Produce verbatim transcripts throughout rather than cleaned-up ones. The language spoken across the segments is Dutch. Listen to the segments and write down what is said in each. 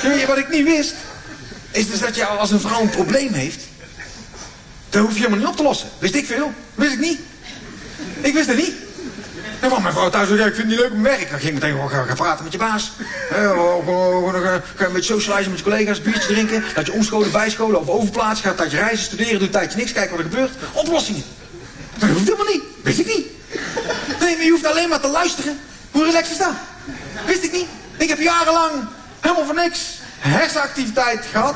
Weet je wat ik niet wist? Is dus dat je als een vrouw een probleem heeft, dan hoef je helemaal niet op te lossen. Wist ik veel? Wist ik niet. Ik wist het niet. En van mijn vrouw thuis zei, ik vind het niet leuk op mijn werk. Dan ging ik meteen gewoon gaan, gaan praten met je baas. Uh, ga een beetje socializen met je collega's, een biertje drinken. Laat je omscholen, bijscholen of overplaatsen. Ga een tijdje reizen, studeren, doe een tijdje niks. Kijken wat er gebeurt. Oplossingen. Dat hoeft helemaal niet. Wist ik niet. Nee, maar je hoeft alleen maar te luisteren. Hoe relaxed is dat? Wist ik niet. Ik heb jarenlang helemaal voor niks hersenactiviteit gehad.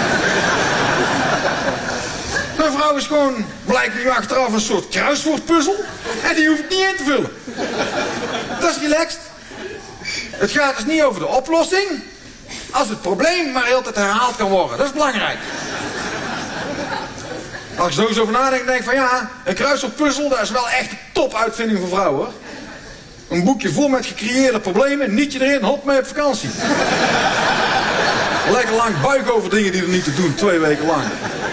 Mijn vrouw is gewoon, blijkt nu achteraf, een soort kruiswoordpuzzel. En die hoef ik niet in te vullen. Dat is relaxed. Het gaat dus niet over de oplossing. Als het probleem maar heel de tijd herhaald kan worden. Dat is belangrijk. Als ik zo eens over nadenk, denk ik van ja, een kruiswoordpuzzel, dat is wel echt een topuitvinding voor vrouwen, hoor. Een boekje vol met gecreëerde problemen, nietje erin, hop mee op vakantie. Lekker lang buigen over dingen die er niet te doen, twee weken lang.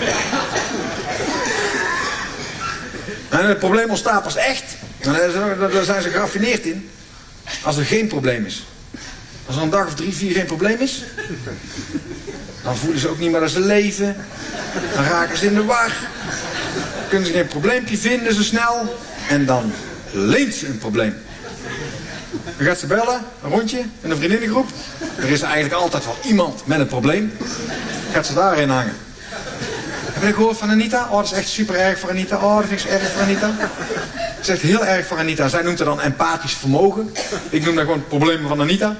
En het probleem ontstaat pas echt, en daar zijn ze geraffineerd in, als er geen probleem is. Als er een dag of drie, vier geen probleem is, dan voelen ze ook niet meer dat ze leven. Dan raken ze in de war. Kunnen ze geen probleempje vinden zo snel. En dan leent ze een probleem. Dan gaat ze bellen, een rondje, in een vriendinnengroep. Er is eigenlijk altijd wel iemand met een probleem. Gaat ze daarin hangen. Heb je gehoord van Anita? Oh, dat is echt super erg voor Anita. Oh, dat vind ik zo erg voor Anita. Dat is echt heel erg voor Anita. Zij noemt het dan empathisch vermogen. Ik noem dat gewoon problemen van Anita.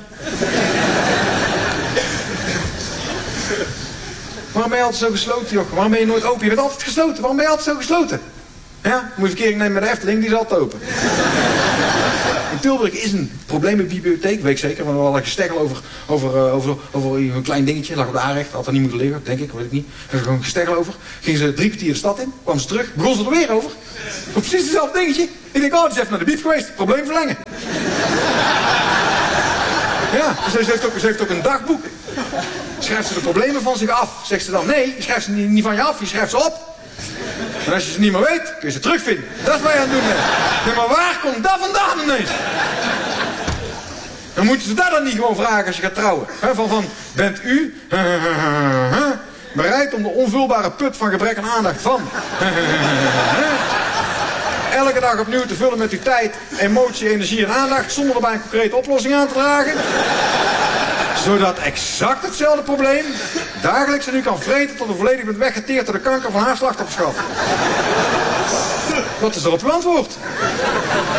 Waarom ben je altijd zo gesloten, joh? Waarom ben je nooit open? Je bent altijd gesloten. Waarom ben je altijd zo gesloten? Ja, moet je verkering nemen met de Efteling, die is altijd open. In Tilburg is een probleembibliotheek, weet ik zeker. Want we hadden gesteggel over, over, uh, over, over een klein dingetje. Lag op de aanrecht, had er niet moeten liggen, denk ik, weet ik niet. Er was gewoon gesteggel over. Gingen ze drie kwartier de stad in, kwamen ze terug, begon ze er weer over. Op precies hetzelfde dingetje. Ik denk, oh, die is even naar de biep geweest, probleem verlengen. Ja, dus ze heeft ook, ze heeft ook een dagboek. Schrijft ze de problemen van zich af. Zegt ze dan, nee, je schrijft ze niet, niet van je af, je schrijft ze op. En als je ze niet meer weet, kun je ze terugvinden. Dat is wat je aan het doen bent. Nee, maar waar komt dat vandaan ineens? Dan moeten ze dat dan niet gewoon vragen als je gaat trouwen. He, van, van, bent u bereid om de onvulbare put van gebrek aan aandacht van elke dag opnieuw te vullen met uw tijd, emotie, energie en aandacht, zonder erbij een concrete oplossing aan te dragen? Zodat exact hetzelfde probleem dagelijks en u kan vreten tot u volledig bent weggeteerd door de kanker van haar slachtofferschap. Wat is er op uw antwoord?